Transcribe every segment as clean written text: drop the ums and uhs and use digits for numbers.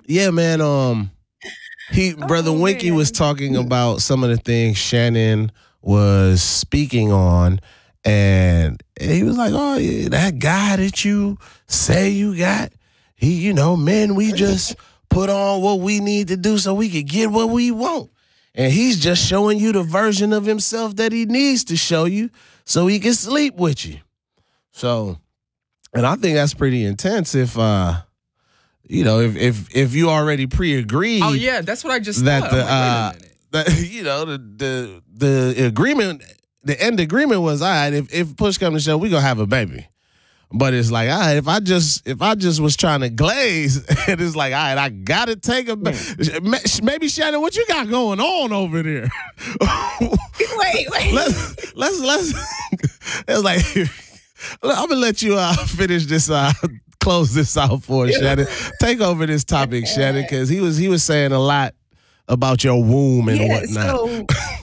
Yeah, man. Brother Oh Winky was man. talking about some of the things Shannon was speaking on, and he was like, "Oh, yeah, that guy that you say you got, men, we just put on what we need to do so we could get what we want, and he's just showing you the version of himself that he needs to show you so he can sleep with you." So, and I think that's pretty intense. If you already pre-agreed. Oh yeah, that's what I just That thought. the I'm like, wait a minute. the agreement, the end agreement was, all right, if push comes to shove, we gonna have a baby. But it's like, all right, if I just was trying to glaze, and it's like, all right, I gotta take a maybe Shannon, what you got going on over there? Wait. Let's it's like, I'm gonna let you finish this close this out for us, Shannon. Take over this topic, Shannon, because he was saying a lot about your womb and whatnot. So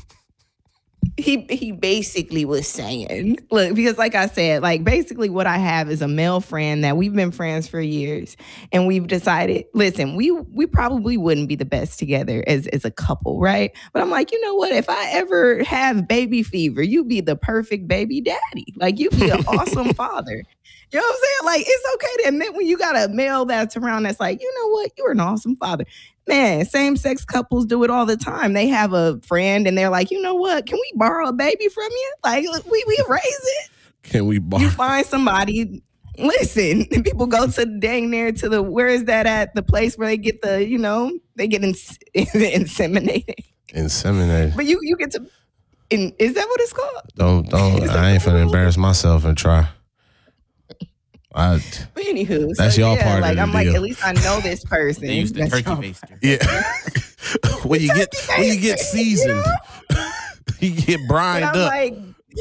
he basically was saying, look, because like I said, like basically what I have is a male friend that we've been friends for years, and we've decided, listen, we probably wouldn't be the best together as a couple, right? But I'm like, you know what? If I ever have baby fever, you be the perfect baby daddy. Like you be an awesome father. You know what I'm saying? Like, it's okay to admit when you got a male that's around that's like, you know what? You're an awesome father. Man, same-sex couples do it all the time. They have a friend and they're like, you know what? Can we borrow a baby from you? Like, we raise it. Can we borrow? You find somebody. Listen, people go to dang near to the, where is that at? The place where they get they get inseminated. Inseminated. But you get to, is that what it's called? Don't. I ain't finna embarrass myself and try. But anywho, that's y'all part like, of the I'm like, deal. at least I know this person. They used the turkey baster. Yeah. when you get seasoned, you get brined I'm up. like,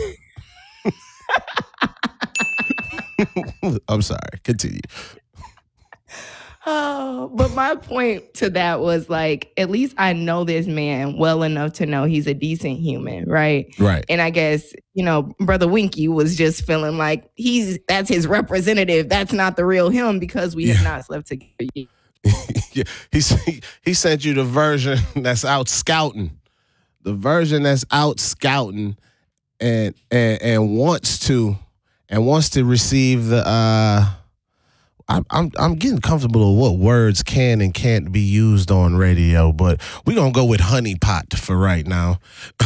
I'm sorry. Continue. oh, but my point to that was like, at least I know this man well enough to know he's a decent human, right? Right. And I guess, Brother Winky was just feeling like that's his representative. That's not the real him because we have not slept together yet. Yeah. He sent you the version that's out scouting. The version that's out scouting and wants to receive the I'm getting comfortable with what words can and can't be used on radio, but we're going to go with honeypot for right now.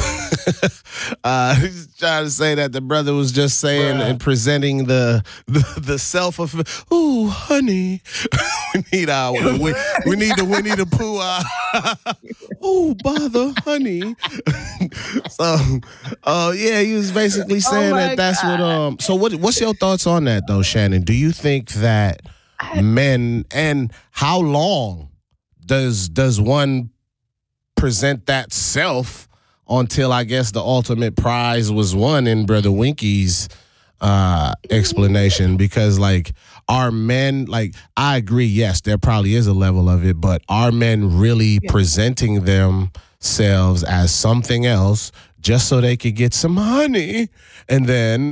He's trying to say that the brother was just saying and presenting the self of, ooh, honey. we need the Winnie the Pooh. Ooh, bother, honey. So, yeah, he was basically saying that's God. what. So, what's your thoughts on that, though, Shannon? Do you think that men, and how long does one present that self until, I guess, the ultimate prize was won in Brother Winky's explanation? Because, like, are men, like, I agree, yes, there probably is a level of it, but are men really presenting themselves as something else just so they could get some honey? And then,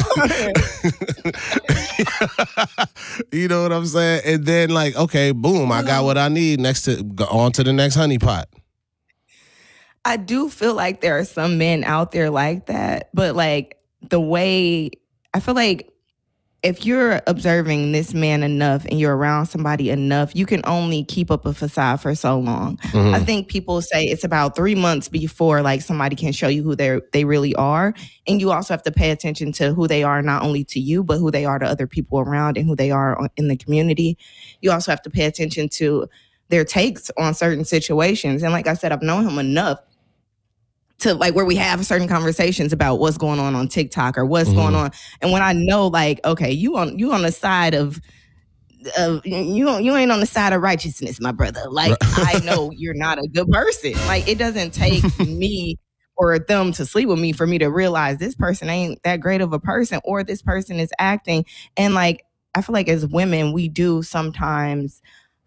you know what I'm saying? And then, like, okay, boom, I got what I need on to the next honey pot. I do feel like there are some men out there like that, but like the way I feel like if you're observing this man enough and you're around somebody enough, you can only keep up a facade for so long. Mm-hmm. I think people say it's about 3 months before like somebody can show you who they really are. And you also have to pay attention to who they are, not only to you, but who they are to other people around and who they are in the community. You also have to pay attention to their takes on certain situations. And like I said, I've known him enough to like where we have certain conversations about what's going on TikTok or what's going on. And when I know like, okay, you on the side of you ain't on the side of righteousness, my brother. Like I know you're not a good person. Like it doesn't take me or them to sleep with me for me to realize this person ain't that great of a person or this person is acting. And like I feel like as women, we do sometimes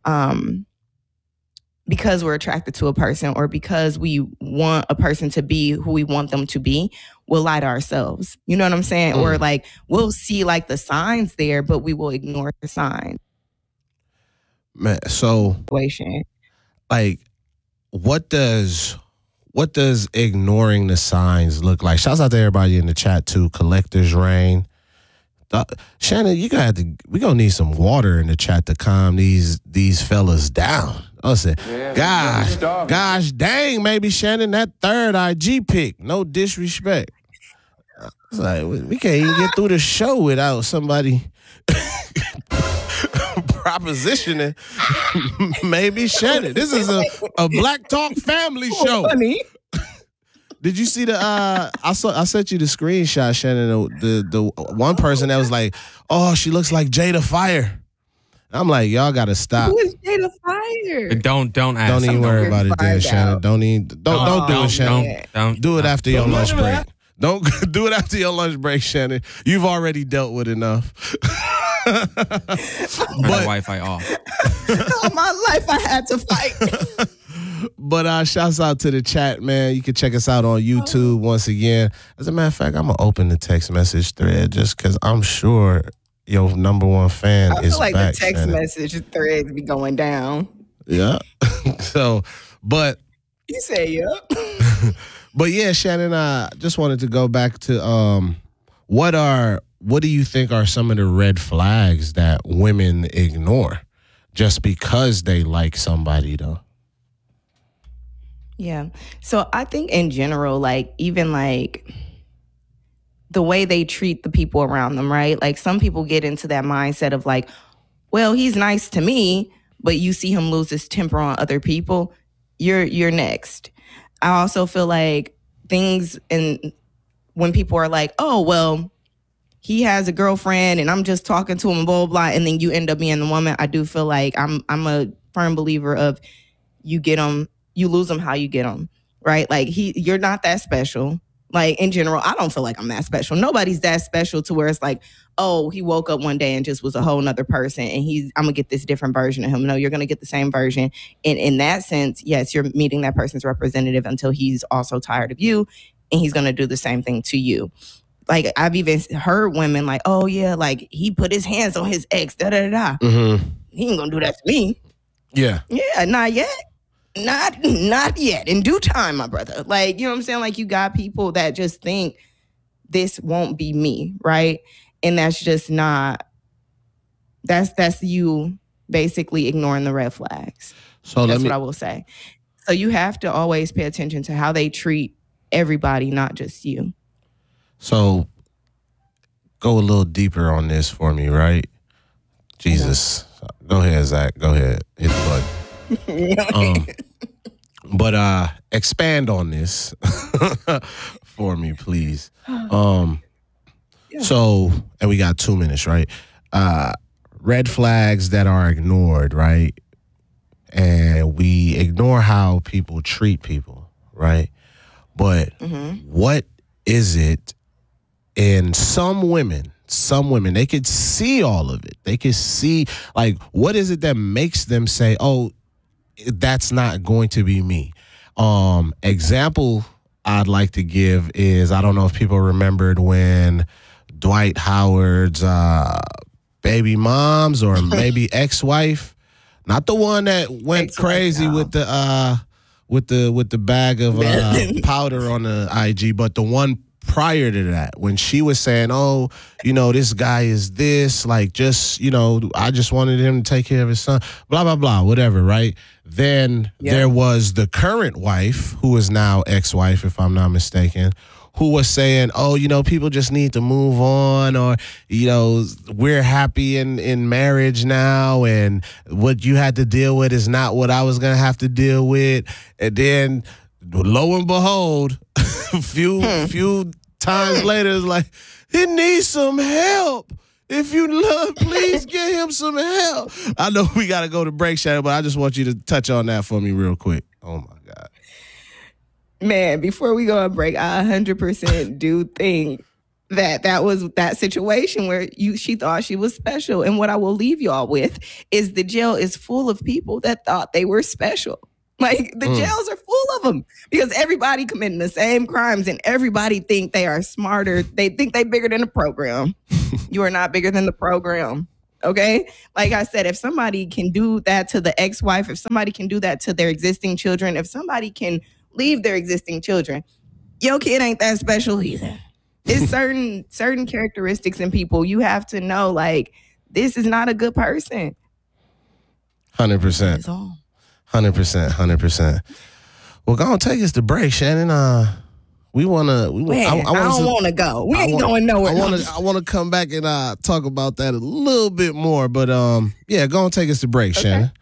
because we're attracted to a person or because we want a person to be who we want them to be, we'll lie to ourselves. You know what I'm saying? Or like we'll see like the signs there, but we will ignore the signs. Man, so situation. like, what does ignoring the signs look like? Shouts out to everybody in the chat too. Collector's Rain. Shannon, we gonna need some water in the chat to calm these fellas down. I said, gosh dang, maybe Shannon, that third IG pick. No disrespect. It's like we can't even get through the show without somebody propositioning maybe Shannon. This is a Black Talk family show. Funny. Did you see the I sent you the screenshot, Shannon, the one person that was like, "Oh, she looks like Jada Fire." I'm like, y'all gotta stop. Who is Jada Fire? Don't ask. Don't even worry about it, there, Shannon. Don't do it, Shannon. Don't Do it after your lunch break. Don't do it after your lunch break, Shannon. You've already dealt with enough. Turn the Wi-Fi off. All my life I had to fight. But shouts out to the chat, man. You can check us out on YouTube once again. As a matter of fact, I'm going to open the text message thread just because I'm sure your number one fan I is feel like back, the text Shannon. message threads be going down. Yeah. So, but You say yep. But yeah, Shannon, I just wanted to go back to what do you think are some of the red flags that women ignore just because they like somebody though? Yeah. So I think in general, like even like the way they treat the people around them, right? Like some people get into that mindset of like, well, he's nice to me, but you see him lose his temper on other people, you're next. I also feel like things and when people are like, oh, well, he has a girlfriend and I'm just talking to him, blah, blah, blah, and then you end up being the woman. I do feel like I'm a firm believer of you get them, you lose them how you get them, right? Like you're not that special. Like in general, I don't feel like I'm that special. Nobody's that special to where it's like, oh, he woke up one day and just was a whole nother person and I'm gonna get this different version of him. No, you're gonna get the same version. And in that sense, yes, you're meeting that person's representative until he's also tired of you and he's gonna do the same thing to you. Like I've even heard women like, oh yeah, like he put his hands on his ex, da da da. Mm-hmm. He ain't gonna do that to me. Yeah. Yeah, not yet. Not yet. In due time, my brother. Like, you know what I'm saying? Like you got people that just think this won't be me, right? And that's just not, that's you basically ignoring the red flags. So that's what I will say. So you have to always pay attention to how they treat everybody, not just you. So go a little deeper on this for me, right? Jesus. Go ahead, Zach. Go ahead. Hit the button. But expand on this for me, please. So, and we got 2 minutes, right? Red flags that are ignored, right? And we ignore how people treat people, right? But what is it in some women, they could see all of it. They could see, like, what is it that makes them say, oh, that's not going to be me? Example I'd like to give is, I don't know if people remembered when Dwight Howard's baby moms or maybe ex-wife, not the one that went ex-wife crazy now. with the bag of powder on the IG, but the one prior to that, when she was saying, oh, you know, this guy is this, like, just, you know, I just wanted him to take care of his son, blah, blah, blah, whatever, right? Then there was the current wife, who is now ex-wife, if I'm not mistaken, who was saying, oh, you know, people just need to move on, or, you know, we're happy in marriage now, and what you had to deal with is not what I was going to have to deal with. And then, lo and behold, few times later, it's like, he needs some help. If you love, please get him some help. I know we got to go to break, Shannon, but I just want you to touch on that for me real quick. Oh, my God. Man, before we go on break, I 100% do think that was that situation where she thought she was special. And what I will leave y'all with is the jail is full of people that thought they were special. Like the jails are full of them because everybody committing the same crimes and everybody think they are smarter. They think they bigger than the program. You are not bigger than the program. Okay. Like I said, if somebody can do that to the ex-wife, if somebody can do that to their existing children, if somebody can leave their existing children, your kid ain't that special either. It's certain characteristics in people. You have to know, like, this is not a good person. 100%. 100%. Well, go on, take us to break, Shannon. I don't want to go. We ain't going nowhere. I want to come back and talk about that a little bit more. But yeah, go on, take us to break, okay. Shannon.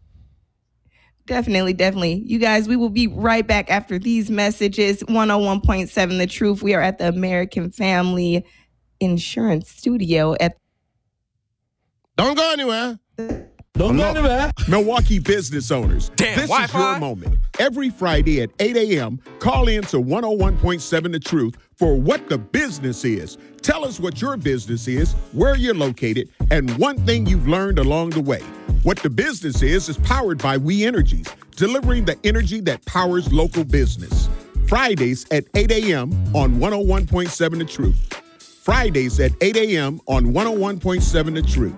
Definitely. You guys, we will be right back after these messages. 101.7 The Truth. We are at the American Family Insurance Studio. Don't go anywhere. Milwaukee business owners, this Wi-Fi? Is your moment. Every Friday at 8 a.m., call in to 101.7 The Truth for What the Business Is. Tell us what your business is, where you're located, and one thing you've learned along the way. What the Business is powered by We Energies, delivering the energy that powers local business. Fridays at 8 a.m. on 101.7 The Truth. Fridays at 8 a.m. on 101.7 The Truth.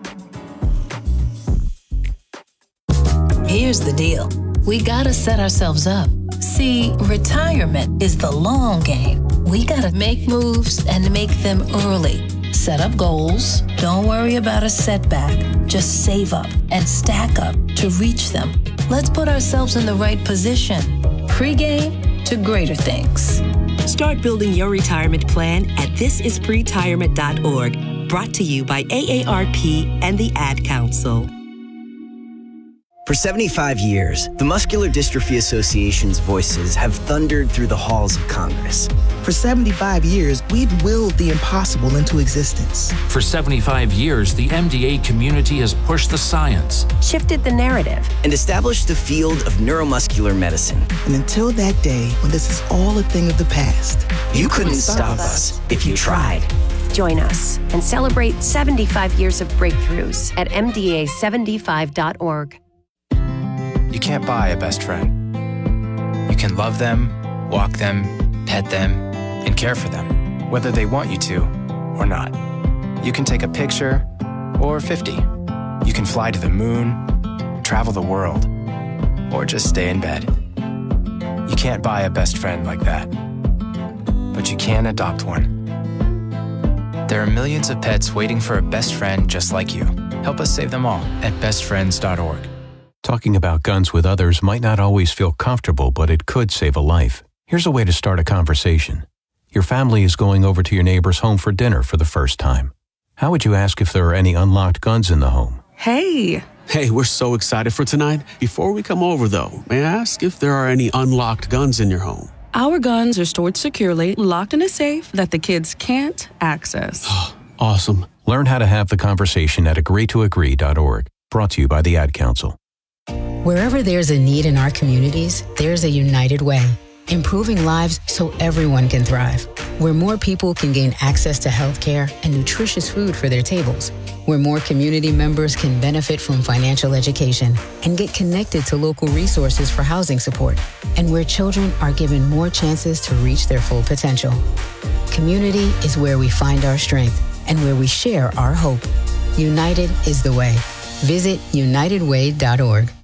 Here's the deal. We gotta set ourselves up. See, retirement is the long game. We gotta make moves and make them early. Set up goals. Don't worry about a setback. Just save up and stack up to reach them. Let's put ourselves in the right position. Pre-game to greater things. Start building your retirement plan at thisispretirement.org. Brought to you by AARP and the Ad Council. For 75 years, the Muscular Dystrophy Association's voices have thundered through the halls of Congress. For 75 years, we've willed the impossible into existence. For 75 years, the MDA community has pushed the science, shifted the narrative, and established the field of neuromuscular medicine. And until that day, when this is all a thing of the past, you couldn't stop us if you tried. Join us and celebrate 75 years of breakthroughs at MDA75.org. You can't buy a best friend. You can love them, walk them, pet them, and care for them, whether they want you to or not. You can take a picture or 50. You can fly to the moon, travel the world, or just stay in bed. You can't buy a best friend like that, but you can adopt one. There are millions of pets waiting for a best friend just like you. Help us save them all at bestfriends.org. Talking about guns with others might not always feel comfortable, but it could save a life. Here's a way to start a conversation. Your family is going over to your neighbor's home for dinner for the first time. How would you ask if there are any unlocked guns in the home? Hey, we're so excited for tonight. Before we come over, though, may I ask if there are any unlocked guns in your home? Our guns are stored securely, locked in a safe that the kids can't access. Awesome. Learn how to have the conversation at agreetoagree.org. Brought to you by the Ad Council. Wherever there's a need in our communities, there's a United Way, improving lives so everyone can thrive. Where more people can gain access to health care and nutritious food for their tables. Where more community members can benefit from financial education and get connected to local resources for housing support. And where children are given more chances to reach their full potential. Community is where we find our strength and where we share our hope. United is the way. Visit unitedway.org.